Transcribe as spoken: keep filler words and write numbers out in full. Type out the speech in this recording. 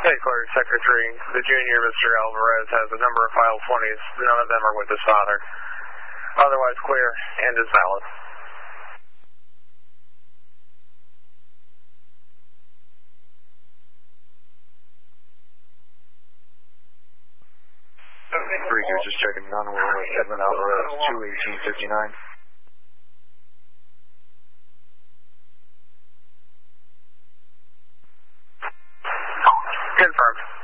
State Clerk Secretary, the junior, Mister Alvarez, has a number of file twenties. None of them are with his father. Otherwise clear and is valid. Freaker, just checking on with Edmund Alvarez, two eighteen fifty-nine. Confirmed.